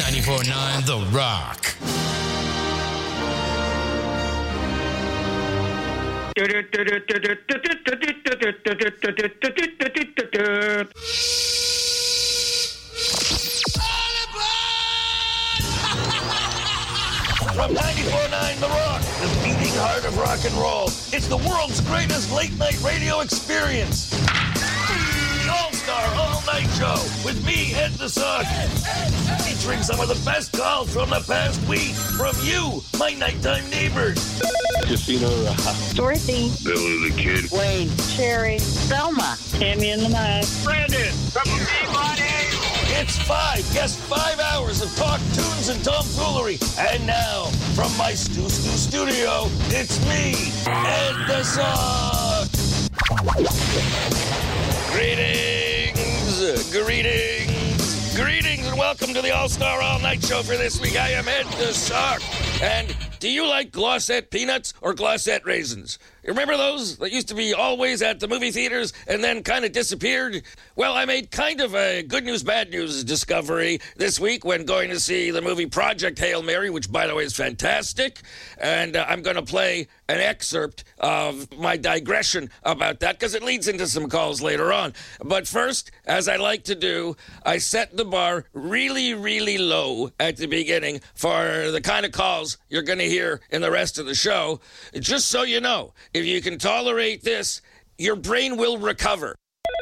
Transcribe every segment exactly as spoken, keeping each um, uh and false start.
ninety-four point nine The Rock. From ninety-four point nine The Rock, the beating heart of rock and roll. It's the world's greatest late-night radio experience. The All-Star All-Night Show with me, Ed the Sock. Featuring some of the best calls from the past week from you, my nighttime neighbors. Casino Rock. Dorothy. Billy the Kid. Wayne. Sherry. Selma. Tammy in the Night. Brandon from Peabody. It's five, yes, five hours of talk, tunes, and tomfoolery. And now, from my Stu Stu studio, it's me, Ed the Sock. Greetings, greetings, greetings, and welcome to the All-Star All-Night Show for this week. I am Ed the Sock. And do you like Glossette peanuts or Glossette raisins? Remember those that used to be always at the movie theaters and then kind of disappeared? Well, I made kind of a good news, bad news discovery this week when going to see the movie Project Hail Mary, which, by the way, is fantastic. And uh, I'm going to play an excerpt of my digression about that because it leads into some calls later on. But first, as I like to do, I set the bar really, really low at the beginning for the kind of calls you're going to hear in the rest of the show. Just so you know, if you can tolerate this, your brain will recover.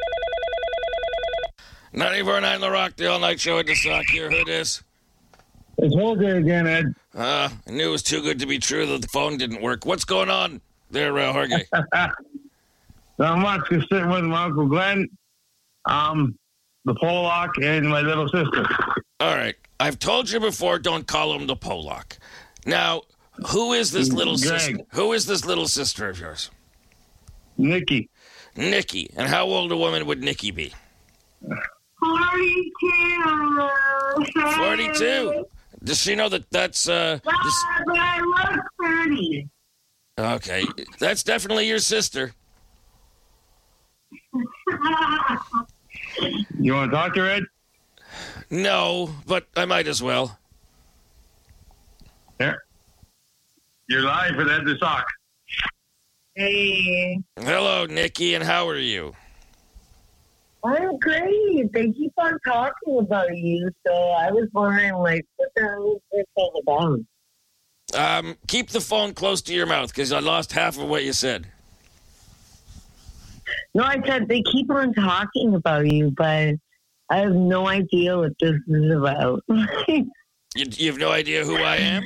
ninety-four point nine The Rock, the all-night show at the Sock here. Who this? It's Holger again, Ed. Uh, I knew it was too good to be true that the phone didn't work. What's going on there, uh, Jorge? Not much. Just sitting with my Uncle Glenn, um, the Pollock, and my little sister. All right. I've told you before, don't call him the Pollock. Now, who is this little Greg. sister? Who is this little sister of yours? Nikki. Nikki. And how old a woman would Nikki be? forty-two. forty-two. Does she know that that's... Uh, But this- I look thirty. okay. That's definitely your sister. You want to talk to her, Ed? No, but I might as well. Here. You're live for Ed the Sock. Hey. Hello, Nikki, and how are you? I'm great. They keep on talking about you, so I was wondering, like, what the hell is this all about? Um, keep the phone close to your mouth, because I lost half of what you said. No, I said they keep on talking about you, but I have no idea what this is about. You, you have no idea who I am?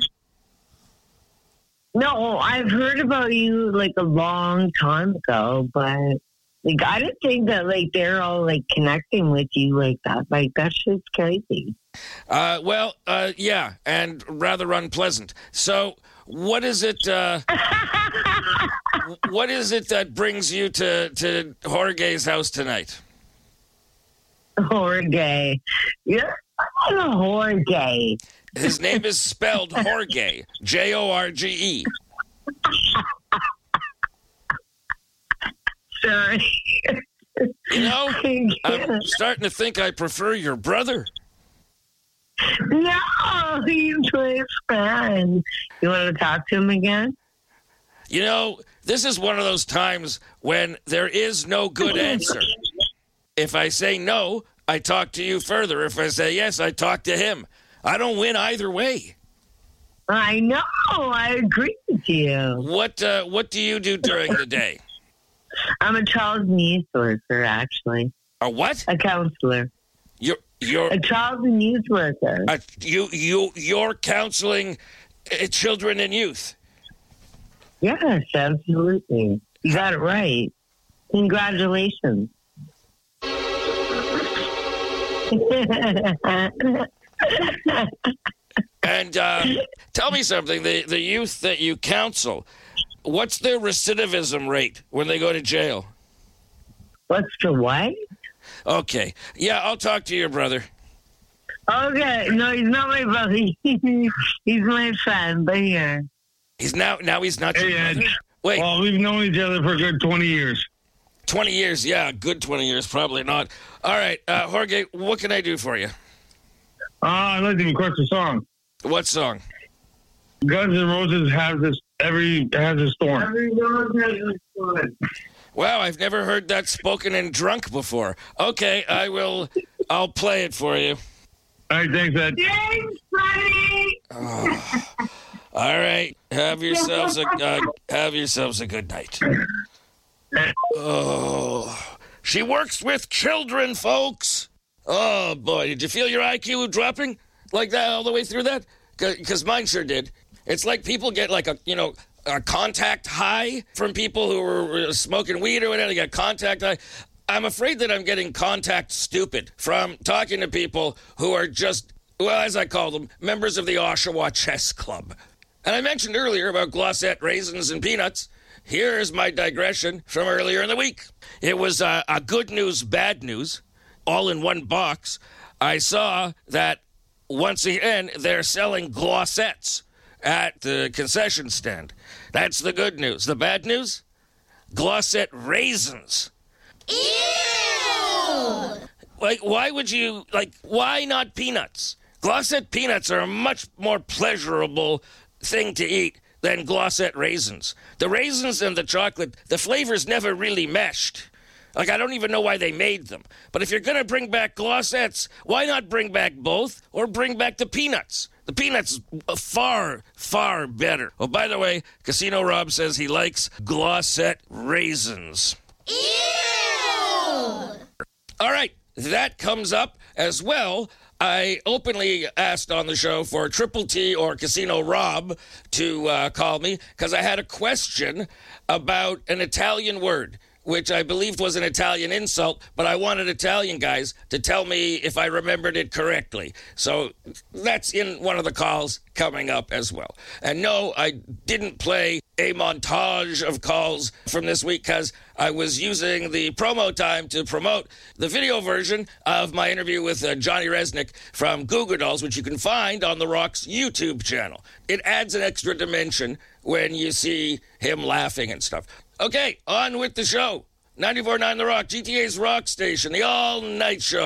No, I've heard about you like a long time ago, but like I didn't think that like they're all like connecting with you like that. Like that shit's crazy. Uh, well, uh, yeah, and rather unpleasant. So, what is it? Uh, what is it that brings you to to Jorge's house tonight? Jorge, you're a Jorge. His name is spelled Jorge, J O R G E. Sorry. You know, I'm starting to think I prefer your brother. No, he's my friend. You want to talk to him again? You know, this is one of those times when there is no good answer. If I say no, I talk to you further. If I say yes, I talk to him. I don't win either way. I know. I agree with you. What uh, What do you do during the day? I'm a child needs worker, actually. A what? A counselor. You're you're A child needs worker. uh, you you you're counseling uh, children and youth. Yes, absolutely. You got it right. Congratulations. And uh, tell me something. The the youth that you counsel, what's their recidivism rate when they go to jail? What's the what? Okay. Yeah, I'll talk to your brother. Okay, no, he's not my brother. He's my friend, but here. He's now now he's not your Hey, Ed. brother. Wait, Well, we've known each other for a good twenty years. twenty years. Yeah, good twenty years. Probably not. All right, uh, Jorge, what can I do for you? Uh, I'd like to request a song. What song? Guns N' Roses has this every has a storm. Every rose has a storm. Wow, I've never heard that spoken in drunk before. Okay, I will. I'll play it for you. All right, thanks, Ed. Thanks, buddy. Oh. All right, have yourselves a uh, have yourselves a good night. Oh, she works with children, folks. Oh boy, did you feel your I Q dropping like that all the way through that? Because mine sure did. It's like people get like a you know a contact high from people who were smoking weed or whatever. They get contact high. I'm afraid that I'm getting contact stupid from talking to people who are just, well, as I call them, members of the Oshawa Chess Club. And I mentioned earlier about Glossette raisins and peanuts. Here's my digression from earlier in the week. It was uh, a good news, bad news, all in one box. I saw that once again they're selling Glossettes at the concession stand. That's the good news. The bad news? Glossette raisins. Ew! Like, why would you, like, why not peanuts? Glossette peanuts are a much more pleasurable thing to eat than Glossette raisins. The raisins and the chocolate, the flavors never really meshed. Like, I don't even know why they made them. But if you're going to bring back Glossettes, why not bring back both or bring back the peanuts? The peanuts are far, far better. Oh, by the way, Casino Rob says he likes Glossette raisins. Ew! All right, that comes up as well. I openly asked on the show for Triple T or Casino Rob to uh, call me because I had a question about an Italian word, which I believed was an Italian insult, but I wanted Italian guys to tell me if I remembered it correctly. So that's in one of the calls coming up as well. And no, I didn't play a montage of calls from this week because I was using the promo time to promote the video version of my interview with uh, Johnny Resnick from Goo Goo Dolls, which you can find on The Rock's YouTube channel. It adds an extra dimension when you see him laughing and stuff. Okay, on with the show. ninety-four point nine The Rock, G T A's rock station, the all-night show.